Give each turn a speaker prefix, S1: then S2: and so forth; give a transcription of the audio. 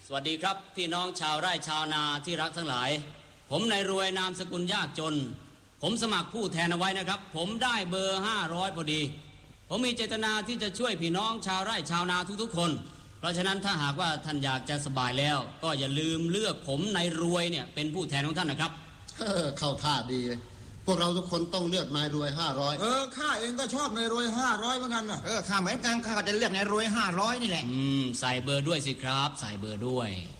S1: สวัสดีครับพี่น้องชาวไร่ชาวนาที่รักทั้งหลายผมนายรวยนามสกุลยากจนผมสมัครผู้แทนเอาไว้นะครับผมได้เบอร์500พอดีผมมีเจตนาที่จะช่วยพี่น้องชาวไร่ชาวนาทุกๆคนเพราะฉะนั้นถ้าหากว่าท่านอยากจะสบายแล้วก็อย่าลืมเลือกผมนายรวยเนี่ยเป็นผู้แทนของท่านนะครับ
S2: เข้าท่าดีพวกเราทุกคนต้องเลือกนายรวย500
S3: ข้าเองก็ชอบนายรวย500เหมือนกันนะ
S4: ข้าเหมือนกันข้าก็จะเลือกนายรวย500นี่แหละ
S1: ใส่เบอร์ด้วยสิครับใส่เบอร์ด้วย